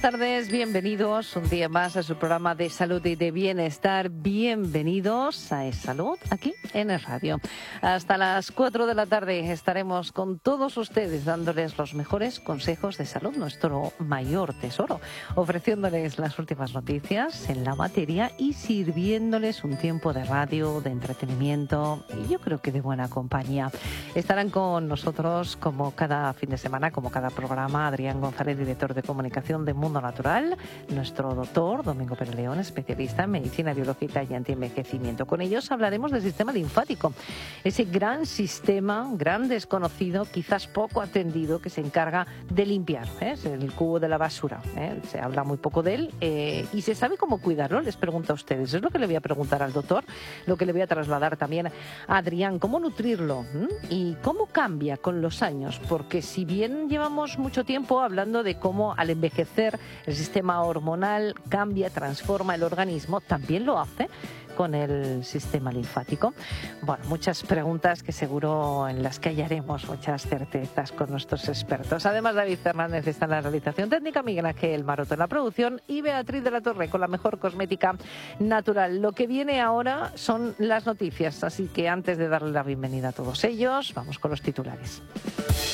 Buenas tardes, bienvenidos un día más a su programa de salud y de bienestar. Bienvenidos a Es Salud, aquí en el radio. Hasta las 4 de la tarde estaremos con todos ustedes dándoles los mejores consejos de salud, nuestro mayor tesoro, ofreciéndoles las últimas noticias en la materia y sirviéndoles un tiempo de radio, de entretenimiento y yo creo que de buena compañía. Estarán con nosotros como cada fin de semana, como cada programa, Adrián González, director de comunicación de Mundo Natural, nuestro doctor Domingo Pérez León, especialista en medicina biológica y antienvejecimiento. Con ellos hablaremos del sistema linfático, ese gran sistema, gran desconocido, quizás poco atendido, que se encarga de limpiar, es el cubo de la basura. Se habla muy poco de él y se sabe cómo cuidarlo. Les pregunto a ustedes, es lo que le voy a preguntar al doctor, lo que le voy a trasladar también a Adrián, cómo nutrirlo y cómo cambia con los años, porque si bien llevamos mucho tiempo hablando de cómo al envejecer el sistema hormonal cambia, transforma el organismo, también lo hace con el sistema linfático. Bueno, muchas preguntas que seguro en las que hallaremos muchas certezas con nuestros expertos. Además, David Fernández está en la realización técnica, Miguel Ángel Maroto en la producción y Beatriz de la Torre con la mejor cosmética natural. Lo que viene ahora son las noticias, así que antes de darle la bienvenida a todos ellos, vamos con los titulares.